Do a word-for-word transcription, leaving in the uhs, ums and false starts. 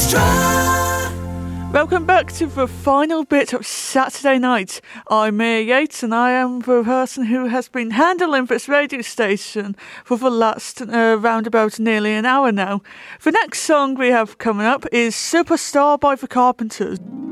Welcome back to the final bit of Saturday Night. I'm Mia Yates and I am the person who has been handling this radio station for the last uh, roundabout nearly an hour now. The next song we have coming up is Superstar by the Carpenters.